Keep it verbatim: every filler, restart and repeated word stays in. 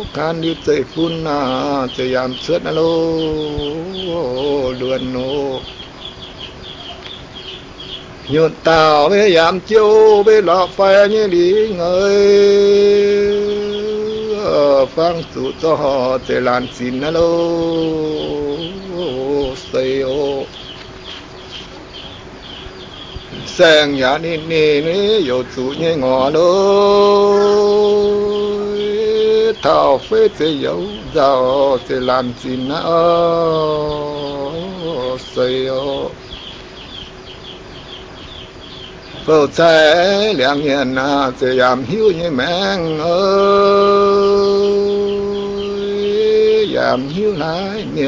khan đi tới phun na tới yam suốt na lô luồn nô nhột tàu với yam chiêu với lọ phai như đi ngơi phang tụ cho họ tới làn xin na lô say ô sang nhà ni ni ni yêu chủ như ngõ lối thao phê sẽ yêu giàu sẽ làm gì nữa say ô bầu trái liang hiền à sẽ làm hiu như mẹ ơi làm hiu lại